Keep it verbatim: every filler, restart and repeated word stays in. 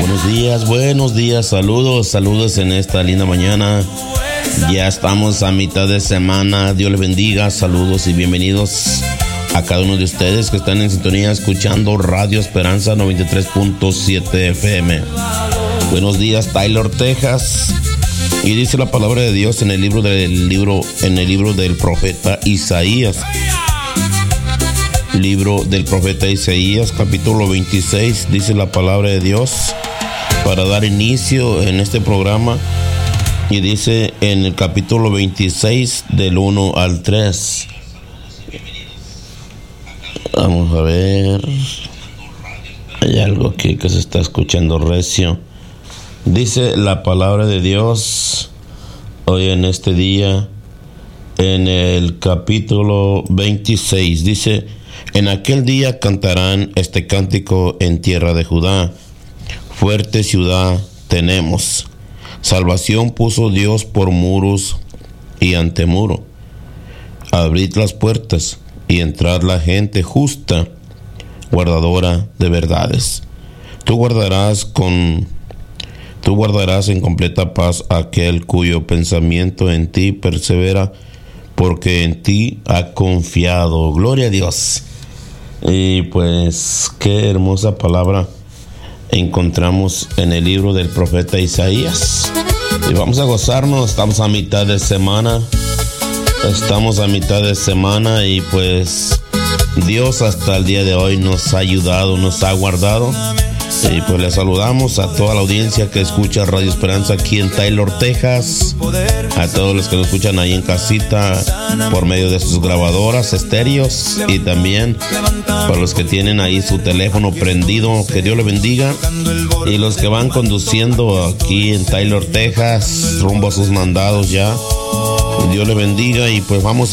Buenos días, buenos días, saludos, saludos en esta linda mañana. Ya estamos a mitad de semana, Dios les bendiga, saludos y bienvenidos a cada uno de ustedes que están en sintonía escuchando Radio Esperanza noventa y tres punto siete F M. Buenos días, Tyler, Texas. Y dice la palabra de Dios en el libro del libro en el libro del profeta Isaías. Libro del profeta Isaías, capítulo veintiséis, dice la palabra de Dios para dar inicio en este programa. Y dice en el capítulo veintiséis del uno al tres. Vamos a ver. Hay algo aquí que se está escuchando recio. Dice la palabra de Dios hoy en este día, en el capítulo veintiséis. Dice: en aquel día cantarán este cántico en tierra de Judá. Fuerte ciudad tenemos. Salvación puso Dios por muros y antemuro. Abrid las puertas y entrad la gente justa, guardadora de verdades. Tú guardarás con, tú guardarás en completa paz a aquel cuyo pensamiento en ti persevera, porque en ti ha confiado. Gloria a Dios. Y pues qué hermosa palabra encontramos en el libro del profeta Isaías. Y vamos a gozarnos, estamos a mitad de semana. Estamos a mitad de semana y pues Dios hasta el día de hoy nos ha ayudado, nos ha guardado. Y pues le saludamos a toda la audiencia que escucha Radio Esperanza aquí en Tyler, Texas. A todos los que nos escuchan ahí en casita por medio de sus grabadoras, estéreos. Y también para los que tienen ahí su teléfono prendido, que Dios les bendiga. Y los que van conduciendo aquí en Tyler, Texas, rumbo a sus mandados ya, que Dios les bendiga. Y pues vamos